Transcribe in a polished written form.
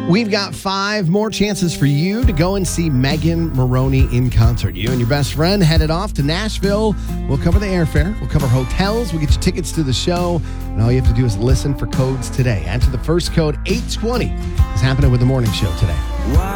We've got 5 more chances for you to go and see Megan Maroney in concert. You and your best friend headed off to Nashville. We'll cover the airfare. We'll cover hotels. We'll get you tickets to the show. And all you have to do is listen for codes today. Enter the first code 820. It's happening with the morning show today.